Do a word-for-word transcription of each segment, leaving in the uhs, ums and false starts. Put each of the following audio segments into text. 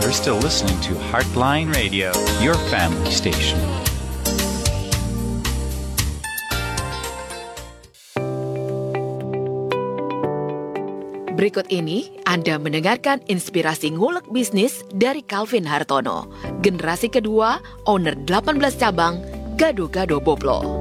You're still listening to Heartline Radio, your family station. Berikut ini Anda mendengarkan inspirasi ngulek bisnis dari Calvin Hartono, generasi kedua, owner delapan belas cabang, Gado-Gado Boplo.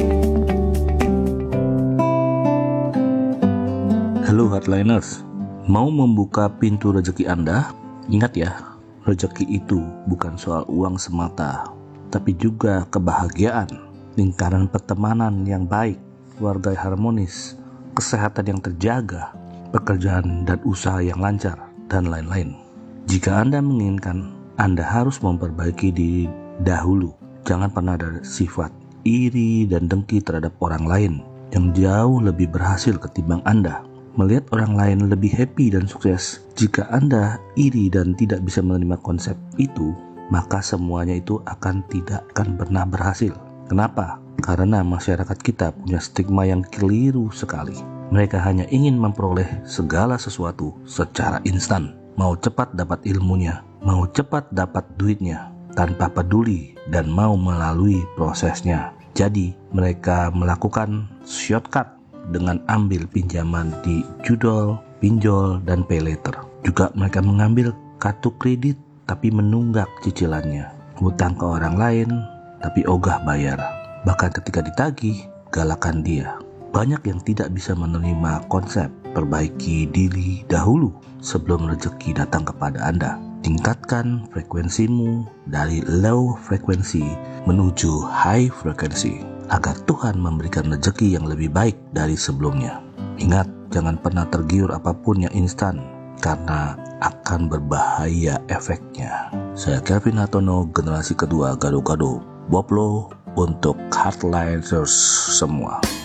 Halo Heartliners, mau membuka pintu rezeki Anda? Ingat ya, rezeki itu bukan soal uang semata, tapi juga kebahagiaan, lingkaran pertemanan yang baik, keluarga harmonis, kesehatan yang terjaga, pekerjaan dan usaha yang lancar, dan lain-lain. Jika Anda menginginkan, Anda harus memperbaiki diri dahulu. Jangan pernah ada sifat iri dan dengki terhadap orang lain yang jauh lebih berhasil ketimbang Anda. Melihat orang lain lebih happy dan sukses, jika Anda iri dan tidak bisa menerima konsep itu, maka semuanya itu akan tidak akan pernah berhasil. Kenapa? Karena masyarakat kita punya stigma yang keliru sekali. Mereka hanya ingin memperoleh segala sesuatu secara instan. Mau cepat dapat ilmunya, mau cepat dapat duitnya, tanpa peduli dan mau melalui prosesnya. Jadi mereka melakukan shortcut dengan ambil pinjaman di judol, pinjol, dan pay later. Juga mereka mengambil kartu kredit tapi menunggak cicilannya. Hutang ke orang lain tapi ogah bayar. Bahkan ketika ditagih, galakan dia. Banyak yang tidak bisa menerima konsep perbaiki diri dahulu sebelum rezeki datang kepada Anda. Tingkatkan frekuensimu dari low frekuensi menuju high frekuensi agar Tuhan memberikan rezeki yang lebih baik dari sebelumnya. Ingat, jangan pernah tergiur apapun yang instan karena akan berbahaya efeknya. Saya Calvin Hartono, generasi kedua Gado-Gado Boplo untuk Heartliners semua.